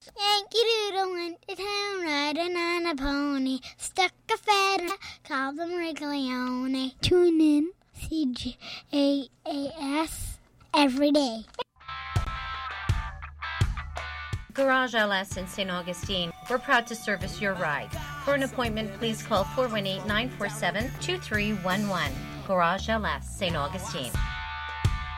Yankee Doodle went to town riding on a pony. Stuck a feather, called them Riglione. Tune in, CJAS, every day. Garage LS in St. Augustine. We're proud to service your ride. For an appointment, please call 418-947-2311. Garage LS, St. Augustine.